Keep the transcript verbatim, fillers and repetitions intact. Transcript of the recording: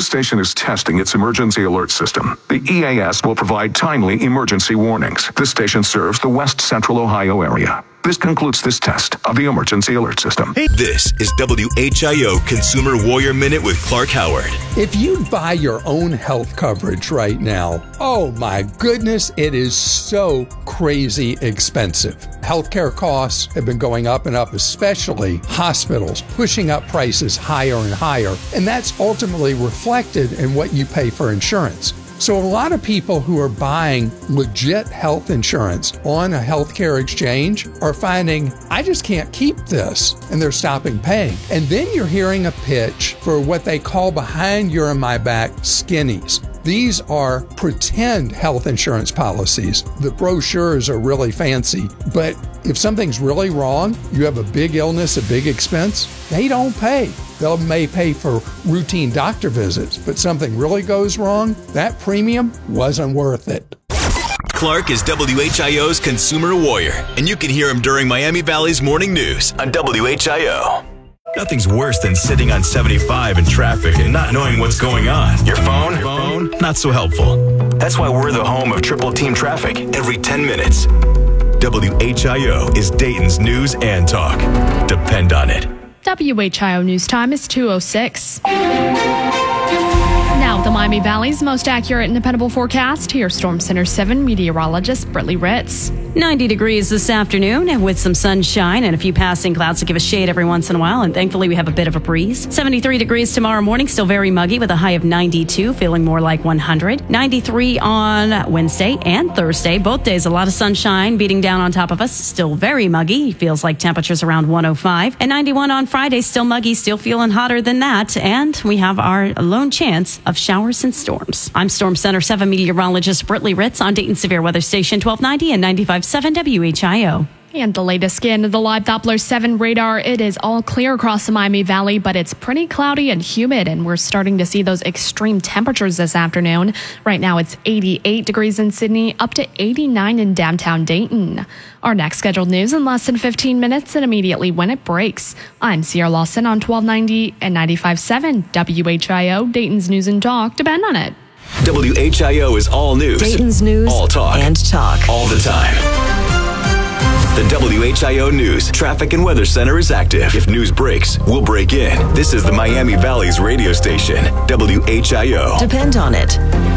This station is testing its emergency alert system. The E A S will provide timely emergency warnings. This station serves the West Central Ohio area. This concludes this test of the emergency alert system. Hey, this is W H I O Consumer Warrior Minute with Clark Howard. If you buy your own health coverage right now, oh my goodness, it is so crazy expensive. Healthcare costs have been going up and up, especially hospitals, pushing up prices higher and higher. And that's ultimately reflected in what you pay for insurance. So a lot of people who are buying legit health insurance on a healthcare exchange are finding, I just can't keep this, and they're stopping paying. And then you're hearing a pitch for what they call behind your and my back skinnies. These are pretend health insurance policies. The brochures are really fancy, but if something's really wrong, you have a big illness, a big expense, they don't pay. They may pay for routine doctor visits, but something really goes wrong, that premium wasn't worth it. Clark is W H I O's Consumer Warrior, and you can hear him during Miami Valley's Morning News on W H I O. Nothing's worse than sitting on seventy-five in traffic and not knowing what's going on. Your phone? Phone? Not so helpful. That's why we're the home of Triple Team Traffic every ten minutes. W H I O is Dayton's news and talk. Depend on it. W H I O News Time is two oh six. Now, the Miami Valley's most accurate and dependable forecast. Here's Storm Center seven meteorologist Brittany Ritz. ninety degrees this afternoon and with some sunshine and a few passing clouds to give us shade every once in a while. And thankfully, we have a bit of a breeze. seventy-three degrees tomorrow morning, still very muggy with a high of ninety-two, feeling more like one hundred. ninety-three on Wednesday and Thursday. Both days, a lot of sunshine beating down on top of us. Still very muggy. Feels like temperatures around one oh five. And ninety-one on Friday, still muggy, still feeling hotter than that. And we have our lone chance of showers and storms. I'm Storm Center seven meteorologist Brittany Ritz on Dayton Severe Weather Station twelve ninety and ninety-five point seven W H I O. And the latest scan of the live Doppler seven radar. It is all clear across the Miami Valley, but it's pretty cloudy and humid, and we're starting to see those extreme temperatures this afternoon. Right now, it's eighty-eight degrees in Sydney, up to eighty-nine in downtown Dayton. Our next scheduled news in less than fifteen minutes and immediately when it breaks. I'm Sierra Lawson on twelve ninety and ninety-five point seven W H I O, Dayton's News and Talk. Depend on it. W H I O is all news. Dayton's news all talk. and talk. All the time. The W H I O News Traffic and Weather Center is active. If news breaks, we'll break in. This is the Miami Valley's radio station, W H I O. Depend on it.